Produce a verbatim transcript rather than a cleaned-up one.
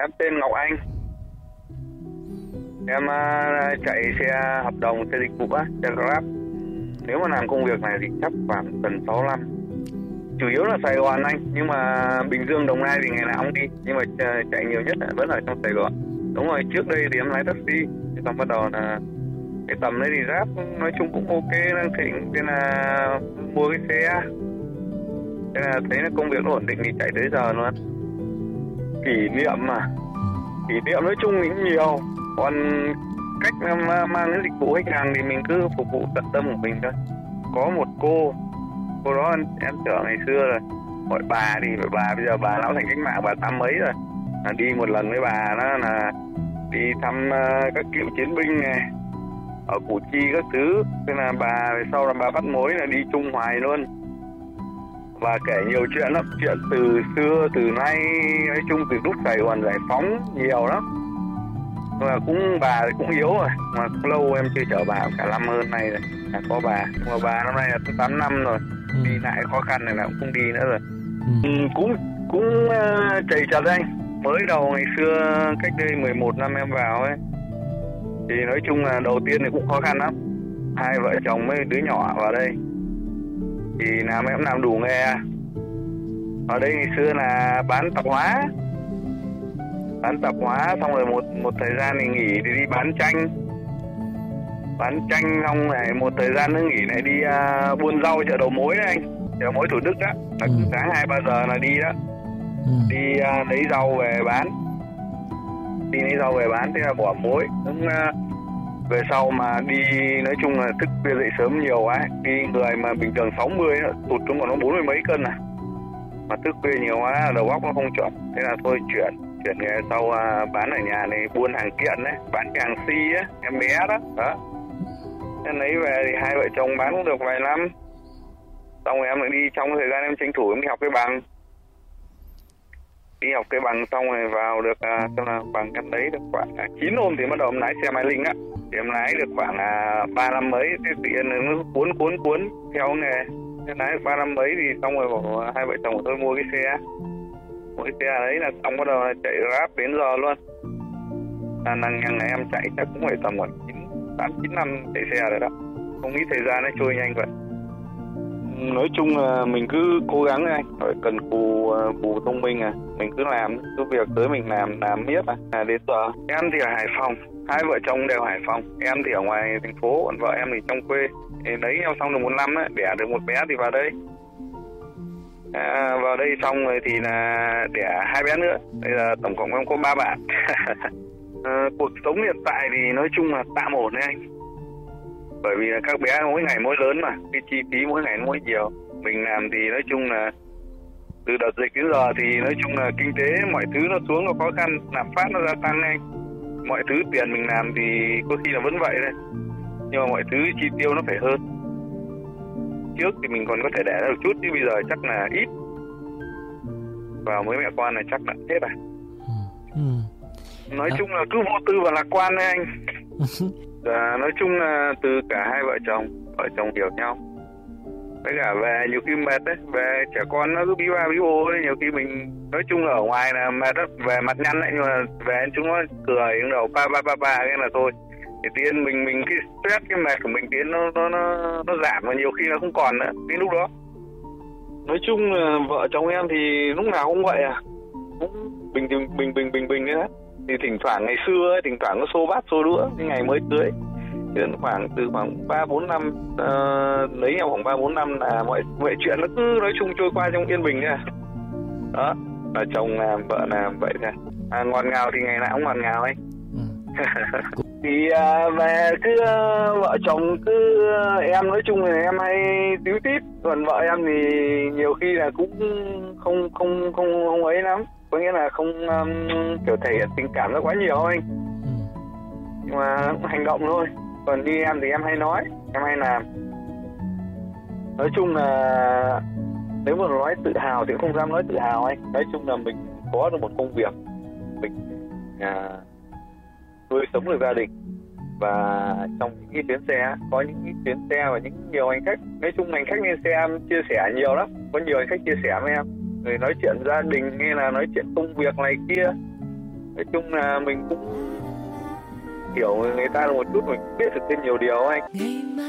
Em tên Ngọc Anh. Em uh, chạy xe hợp đồng, xe dịch vụ á, xe Grab. Nếu mà làm công việc này thì chắc khoảng gần sáu năm. Chủ yếu là Sài Gòn anh, nhưng mà Bình Dương, Đồng Nai thì ngày nào cũng đi. Nhưng mà chạy nhiều nhất là vẫn ở trong Sài Gòn. Đúng rồi, trước đây thì em lái taxi, xong bắt đầu là cái tầm đấy thì Grab nói chung cũng ok, đang thịnh, thế là mua cái xe. Thế là thấy là công việc nó ổn định thì chạy tới giờ luôn. Kỷ niệm mà, kỷ niệm nói chung thì cũng nhiều. Còn cách mang cái dịch vụ khách hàng thì mình cứ phục vụ tận tâm của mình thôi. Có một cô, cô đó em tưởng ngày xưa rồi, gọi bà thì bà bây giờ bà lão thành cách mạng, bà tám mấy rồi. Là đi một lần với bà đó là đi thăm uh, các cựu chiến binh này ở Củ Chi các thứ. Thế là bà sau là bà bắt mối là đi chung hoài luôn. Và kể nhiều chuyện lắm, chuyện từ xưa, từ nay, nói chung từ lúc Sài Gòn giải phóng nhiều lắm. Mà cũng bà cũng yếu rồi, mà cũng lâu em chưa chở bà, cả năm hơn này rồi là có bà. Nhưng mà bà năm nay là tám năm rồi, ừ. Đi lại khó khăn này là cũng không đi nữa rồi. Ừ. Ừ, cũng cũng uh, chảy chật anh. Mới đầu ngày xưa cách đây mười một năm em vào ấy, thì nói chung là đầu tiên thì cũng khó khăn lắm. Hai vợ chồng mấy đứa nhỏ vào đây thì làm em làm đủ nghề. Ở đây ngày xưa là bán tạp hóa, bán tạp hóa xong rồi một một thời gian thì nghỉ thì đi bán chanh, bán chanh xong này một thời gian nữa nghỉ lại đi uh, buôn rau chợ đầu mối đấy anh, chợ đầu mối Thủ Đức đó, là ừ. Sáng hai ba giờ là đi đó, ừ. Đi uh, lấy rau về bán, đi lấy rau về bán, thế là bỏ mối. Cũng uh, về sau mà đi nói chung là thức khuya dậy sớm nhiều quá, đi người mà bình thường sáu mươi tụt xuống còn nó bốn mươi mấy cân à, mà thức khuya nhiều quá đầu óc nó không chuẩn, thế là thôi chuyển chuyển nghề sau uh, bán ở nhà này, buôn hàng kiện đấy, bán cái hàng si á, em bé đó đó. Thế lấy về thì hai vợ chồng bán cũng được vài năm, xong rồi em lại đi, trong thời gian em tranh thủ em đi học cái bằng, đi học cái bằng xong rồi vào được uh, xong là bằng em lấy được khoảng uh, chín hôm thì bắt đầu em lái xe máy linh á, thì em lái được khoảng uh, ba năm mấy, thì tiền nó cuốn cuốn cuốn theo nghề, em lái được ba năm mấy thì xong rồi bảo uh, hai vợ chồng của tôi mua cái xe, mua cái xe đấy là xong bắt đầu chạy Grab đến giờ luôn. À, năng nhằng này em chạy chắc cũng phải tầm khoảng chín tám chín năm chạy xe rồi đó, không nghĩ thời gian nó trôi nhanh vậy. Nói chung là mình cứ cố gắng anh, phải cần cù cù thông minh à, mình cứ làm cứ việc tới mình làm làm miết à. À đến giờ em thì ở Hải Phòng, hai vợ chồng đều Hải Phòng, em thì ở ngoài thành phố, còn vợ em thì trong quê. Thì lấy nhau xong được một năm ấy, đẻ được một bé thì vào đây. À, vào đây xong rồi thì là đẻ hai bé nữa, bây giờ tổng cộng em có ba bạn. À, cuộc sống hiện tại thì nói chung là tạm ổn đấy anh, bởi vì là các bé mỗi ngày mỗi lớn mà cái chi phí mỗi ngày mỗi nhiều. Mình làm thì nói chung là từ đợt dịch đến giờ thì nói chung là kinh tế mọi thứ nó xuống, nó khó khăn, lạm phát nó gia tăng anh, mọi thứ tiền mình làm thì có khi là vẫn vậy đấy, nhưng mà mọi thứ chi tiêu nó phải hơn. Trước thì mình còn có thể để được chút, chứ bây giờ chắc là ít, vào mấy mẹ con này chắc là hết à. Ừ. Nói à. chung là cứ vô tư và lạc quan đấy anh. À, nói chung là từ cả hai vợ chồng, vợ chồng hiểu nhau. Với cả về nhiều khi mệt đấy, về trẻ con nó cứ bí ba bí bô ấy, nhiều khi mình nói chung là ở ngoài là mệt đó, về mặt nhăn đấy, nhưng mà về chúng nó cười đứng đầu ba ba ba ba cái là thôi. Thì tiên mình mình cái stress, cái mệt của mình tiến nó nó nó nó giảm, và nhiều khi nó không còn nữa đến lúc đó. Nói chung là vợ chồng em thì lúc nào cũng vậy à, cũng bình bình bình bình bình bình đấy. Thì thỉnh thoảng ngày xưa ấy, thỉnh thoảng có xô bát xô đũa cái ngày mới cưới, đến khoảng từ khoảng ba bốn năm uh, lấy nhau khoảng ba bốn năm là mọi mọi chuyện nó cứ nói chung trôi qua trong yên bình nha. Đó là chồng làm vợ làm vậy thôi. À, ngọt ngào thì ngày nào cũng ngọt ngào ấy. Thì uh, về cứ uh, vợ chồng cứ uh, em nói chung là em hay tíu tít, còn vợ em thì nhiều khi là cũng không không không không ấy lắm, có nghĩa là không um, kiểu thể hiện tình cảm nó quá nhiều anh, nhưng mà hành động thôi. Còn như em thì em hay nói, em hay làm. Nói chung là nếu mà nói tự hào thì không dám nói tự hào anh. Nói chung là mình có được một công việc, mình à, nuôi sống được gia đình, và trong những cái chuyến xe có những cái chuyến xe và những nhiều hành khách. Nói chung hành khách lên xe em chia sẻ nhiều lắm, có nhiều hành khách chia sẻ với em, người nói chuyện gia đình hay là nói chuyện công việc này kia. Nói chung là mình cũng hiểu người ta được một chút, mình biết được thêm nhiều điều anh.